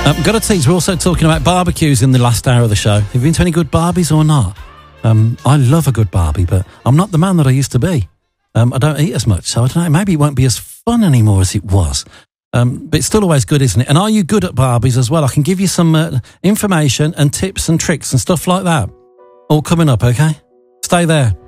Got to tease, we're also talking about barbecues in the last hour of the show. Have you been to any good barbies or not? I love a good barbie, but I'm not the man that I used to be. I don't eat as much, so I don't know, maybe it won't be as fun anymore as it was. But it's still always good, isn't it? And are you good at barbies as well? I can give you some information and tips and tricks and stuff like that. All coming up, okay? Stay there.